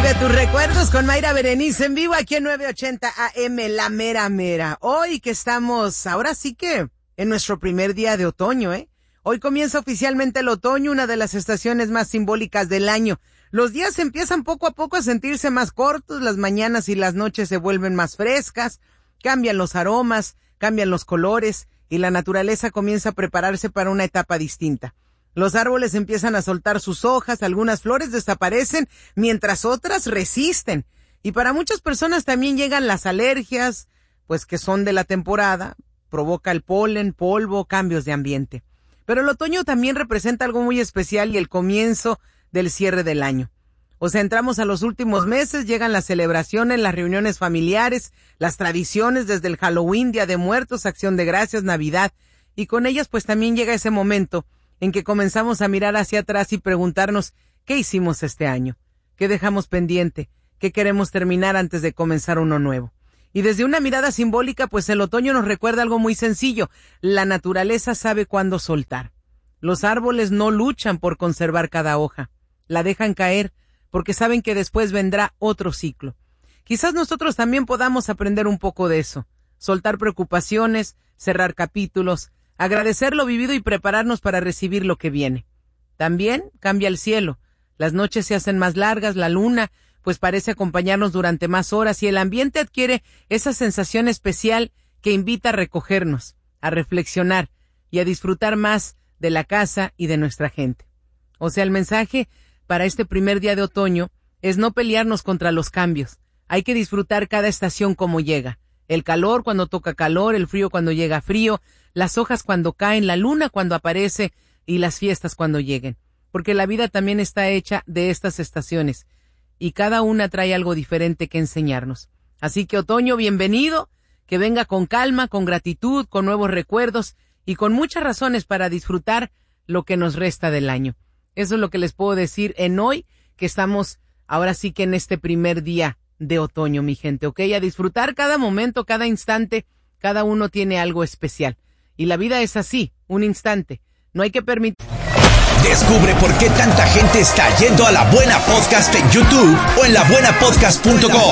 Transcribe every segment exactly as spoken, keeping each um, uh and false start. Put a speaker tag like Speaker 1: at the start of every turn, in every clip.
Speaker 1: de tus recuerdos con Mayra Berenice en vivo aquí en novecientos ochenta A M, La Mera Mera. Hoy que estamos, ahora sí que en nuestro primer día de otoño, ¿eh? Hoy comienza oficialmente el otoño, una de las estaciones más simbólicas del año. Los días empiezan poco a poco a sentirse más cortos, las mañanas y las noches se vuelven más frescas, cambian los aromas, cambian los colores y la naturaleza comienza a prepararse para una etapa distinta. Los árboles empiezan a soltar sus hojas, algunas flores desaparecen, mientras otras resisten. Y para muchas personas también llegan las alergias, pues que son de la temporada, provoca el polen, polvo, cambios de ambiente. Pero el otoño también representa algo muy especial y el comienzo del cierre del año. O sea, entramos a los últimos meses, llegan las celebraciones, las reuniones familiares, las tradiciones desde el Halloween, Día de Muertos, Acción de Gracias, Navidad, y con ellas pues también llega ese momento en que comenzamos a mirar hacia atrás y preguntarnos ¿qué hicimos este año? ¿Qué dejamos pendiente? ¿Qué queremos terminar antes de comenzar uno nuevo? Y desde una mirada simbólica, pues el otoño nos recuerda algo muy sencillo. La naturaleza sabe cuándo soltar. Los árboles no luchan por conservar cada hoja. La dejan caer porque saben que después vendrá otro ciclo. Quizás nosotros también podamos aprender un poco de eso. Soltar preocupaciones, cerrar capítulos, agradecer lo vivido y prepararnos para recibir lo que viene. También cambia el cielo. Las noches se hacen más largas, la luna pues parece acompañarnos durante más horas y el ambiente adquiere esa sensación especial que invita a recogernos, a reflexionar y a disfrutar más de la casa y de nuestra gente. O sea, el mensaje para este primer día de otoño es no pelearnos contra los cambios. Hay que disfrutar cada estación como llega. El calor cuando toca calor, el frío cuando llega frío, las hojas cuando caen, la luna cuando aparece y las fiestas cuando lleguen. Porque la vida también está hecha de estas estaciones y cada una trae algo diferente que enseñarnos. Así que otoño, bienvenido, que venga con calma, con gratitud, con nuevos recuerdos y con muchas razones para disfrutar lo que nos resta del año. Eso es lo que les puedo decir en hoy, que estamos ahora sí que en este primer día de otoño, mi gente, ¿ok? A disfrutar cada momento, cada instante, cada uno tiene algo especial. Y la vida es así, un instante. No hay que permitir...
Speaker 2: Descubre por qué tanta gente está yendo a La Buena Podcast en YouTube o en la buena podcast punto com.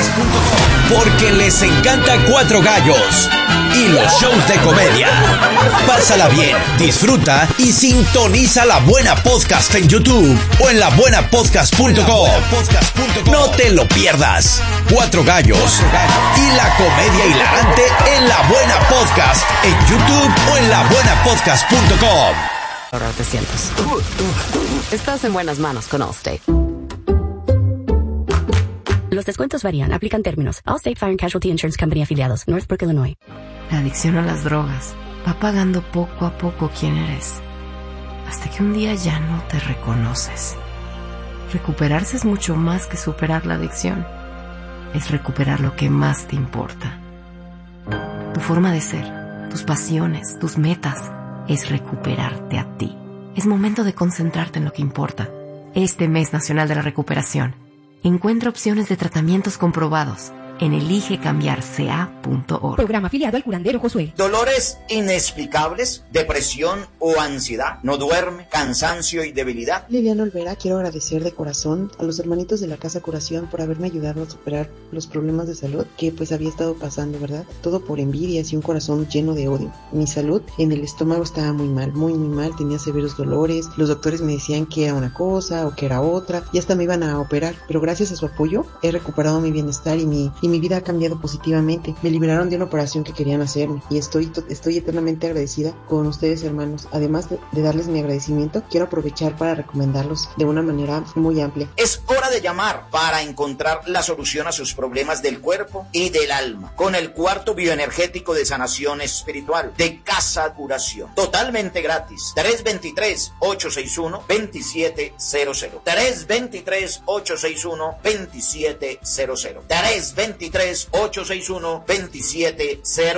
Speaker 2: Porque les encanta Cuatro Gallos y los shows de comedia. Pásala bien, disfruta y sintoniza La Buena Podcast en YouTube o en la buena podcast punto com. No te lo pierdas. Cuatro Gallos y la comedia hilarante en La Buena Podcast en YouTube o en la buena podcast punto com.
Speaker 3: Ahora te sientas. Estás en buenas manos con Allstate. Los descuentos varían, aplican términos. Allstate Fire and Casualty Insurance Company afiliados, Northbrook, Illinois.
Speaker 4: La adicción a las drogas va pagando poco a poco quién eres, hasta que un día ya no te reconoces. Recuperarse es mucho más que superar la adicción. Es recuperar lo que más te importa. Tu forma de ser, tus pasiones, tus metas. Es recuperarte a ti. Es momento de concentrarte en lo que importa. Este mes nacional de la recuperación, encuentra opciones de tratamientos comprobados en elige cambiar c a punto org.
Speaker 5: Programa afiliado al curandero Josué.
Speaker 6: Dolores inexplicables, depresión o ansiedad, no duerme, cansancio y debilidad.
Speaker 7: Liliana Olvera, quiero agradecer de corazón a los hermanitos de la Casa Curación por haberme ayudado a superar los problemas de salud que pues había estado pasando, ¿verdad? Todo por envidias y un corazón lleno de odio. Mi salud en el estómago estaba muy mal, muy muy mal, tenía severos dolores, los doctores me decían que era una cosa o que era otra y hasta me iban a operar, pero gracias a su apoyo he recuperado mi bienestar y mi y mi vida ha cambiado positivamente. Me liberaron de una operación que querían hacerme y estoy, estoy eternamente agradecida con ustedes, hermanos. Además de, de darles mi agradecimiento, quiero aprovechar para recomendarlos de una manera muy amplia.
Speaker 6: Es hora de llamar para encontrar la solución a sus problemas del cuerpo y del alma con el cuarto bioenergético de sanación espiritual de Casa Curación. Totalmente gratis. tres dos tres, ocho seis uno, dos siete cero cero. tres dos tres, ocho seis uno, dos siete cero cero. tres dos tres, ocho seis uno, dos siete cero cero.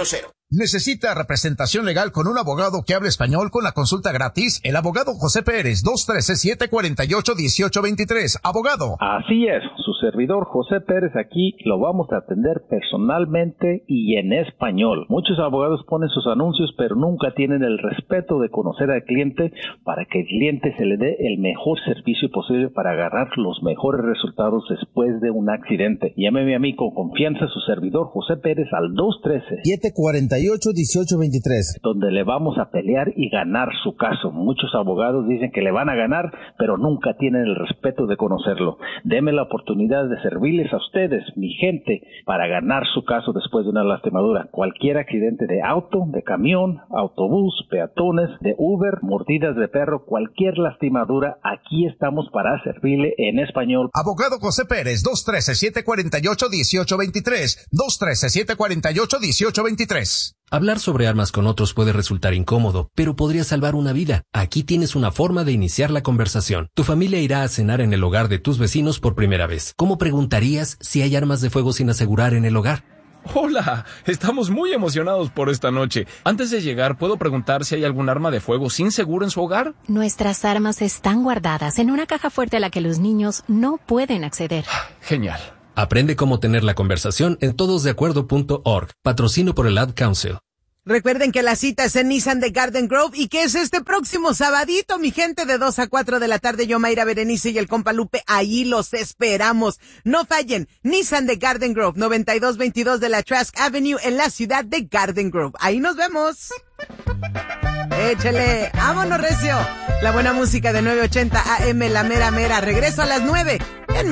Speaker 5: ¿Necesita representación legal con un abogado que hable español con la consulta gratis? El abogado José Pérez, dos uno tres, siete cuatro ocho, uno ocho dos tres. Abogado.
Speaker 8: Así es, su servidor José Pérez aquí lo vamos a atender personalmente y en español. Muchos abogados ponen sus anuncios, pero nunca tienen el respeto de conocer al cliente para que el cliente se le dé el mejor servicio posible para agarrar los mejores resultados después de un accidente. Llámeme a mí con confianza, su servidor José Pérez al dos uno tres,
Speaker 9: siete cuatro ocho, uno ocho dos tres,
Speaker 8: donde le vamos a pelear y ganar su caso. Muchos abogados dicen que le van a ganar, pero nunca tienen el respeto de conocerlo. Deme la oportunidad de servirles a ustedes, mi gente, para ganar su caso después de una lastimadura. Cualquier accidente de auto, de camión, autobús, peatones, de Uber, mordidas de perro, cualquier lastimadura, aquí estamos para servirle en español.
Speaker 5: Abogado José Pérez, dos uno tres, siete cuatro ocho, uno ocho dos tres, dos uno tres, siete cuatro ocho, uno ocho dos tres.
Speaker 10: Hablar sobre armas con otros puede resultar incómodo, pero podría salvar una vida. Aquí tienes una forma de iniciar la conversación. Tu familia irá a cenar en el hogar de tus vecinos por primera vez. ¿Cómo preguntarías si hay armas de fuego sin asegurar en el hogar?
Speaker 11: Hola, estamos muy emocionados por esta noche. Antes de llegar, ¿puedo preguntar si hay algún arma de fuego sin seguro en su hogar?
Speaker 12: Nuestras armas están guardadas en una caja fuerte a la que los niños no pueden acceder.
Speaker 11: Genial.
Speaker 10: Aprende cómo tener la conversación en todos de acuerdo punto org. Patrocino por el Ad Council.
Speaker 1: Recuerden que la cita es en Nissan de Garden Grove y que es este próximo sabadito, mi gente, de dos a cuatro de la tarde. Yo, Mayra Berenice y el compa Lupe, ahí los esperamos. No fallen, Nissan de Garden Grove, noventa y dos veintidós de la Trask Avenue en la ciudad de Garden Grove. Ahí nos vemos. Échale, vámonos recio. La buena música de nueve ochenta A M, la mera mera. Regreso a las nueve. En